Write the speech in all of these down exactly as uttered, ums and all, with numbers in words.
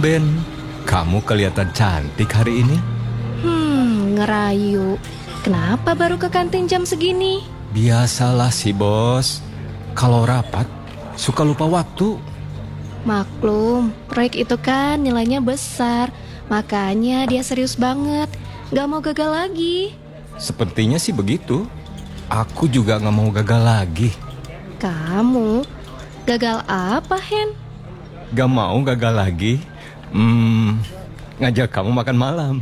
Tumben, kamu kelihatan cantik hari ini. Hmm, ngerayu. Kenapa baru ke kantin jam segini? Biasalah sih bos. Kalau rapat, suka lupa waktu. Maklum, proyek itu kan nilainya besar. Makanya dia serius banget. Gak mau gagal lagi. Sepertinya sih begitu. Aku juga gak mau gagal lagi. Kamu? Gagal apa, Hen? Gak mau gagal lagi? Hmm, ngajak kamu makan malam.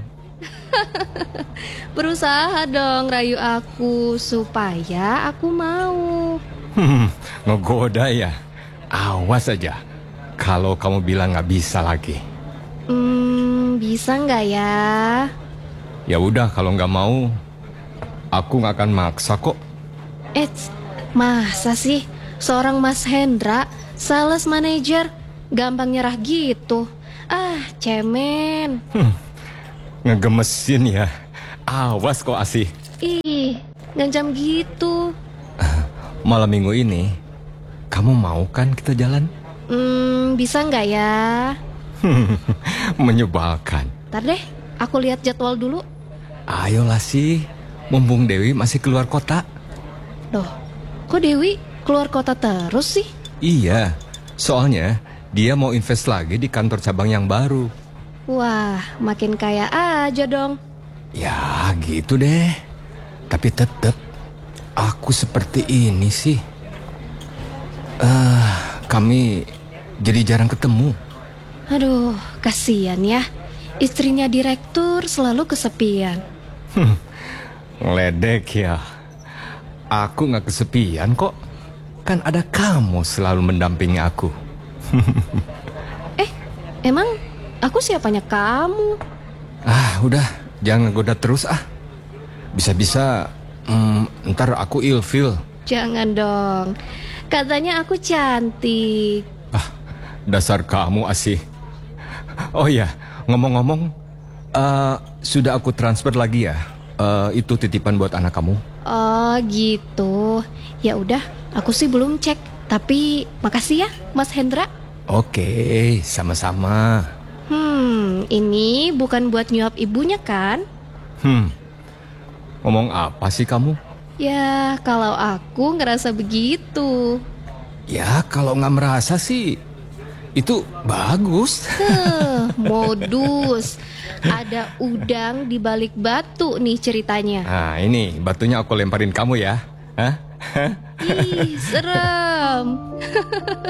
Berusaha dong rayu aku supaya aku mau. Hmm, ngegoda ya. Awas aja kalau kamu bilang gak bisa lagi. Hmm, bisa nggak ya? Ya udah, kalau gak mau, aku gak akan maksa kok. Eits, masa sih seorang Mas Hendra, sales manager, gampang nyerah gitu? Ah, cemen. Hmm, ngegemesin ya. Awas kok Asih. Ih, ngancam gitu. Malam minggu ini, kamu mau kan kita jalan? Hmm, bisa nggak ya? Menyebalkan. Ntar deh, aku lihat jadwal dulu. Ayolah sih, mumpung Dewi masih keluar kota. Loh, kok Dewi keluar kota terus sih? Iya, soalnya dia mau invest lagi di kantor cabang yang baru. Wah, makin kaya aja dong. Ya gitu deh. Tapi tetap aku seperti ini sih. uh, Kami jadi jarang ketemu. Aduh, kasihan ya. Istrinya direktur selalu kesepian. Hmm, ngeledek ya. Aku gak kesepian kok. Kan ada kamu selalu mendampingi aku. Eh, emang aku siapanya kamu? Ah, udah, jangan goda terus ah. Bisa-bisa hmm, ntar aku ilfil. Jangan dong. Katanya aku cantik. Ah, dasar kamu Asih. Oh iya, ngomong-ngomong, uh, sudah aku transfer lagi ya. Uh, itu titipan buat anak kamu. Oh gitu. Ya udah, aku sih belum cek. Tapi makasih ya, Mas Hendra. Oke, sama-sama. Hmm, ini bukan buat nyuap ibunya kan? Hmm, ngomong apa sih kamu? Ya, kalau aku ngerasa begitu. Ya, kalau nggak merasa sih, itu bagus. Heh, modus. Ada udang di balik batu nih ceritanya. Nah, ini batunya aku lemparin kamu ya. Hah? Ih, serem.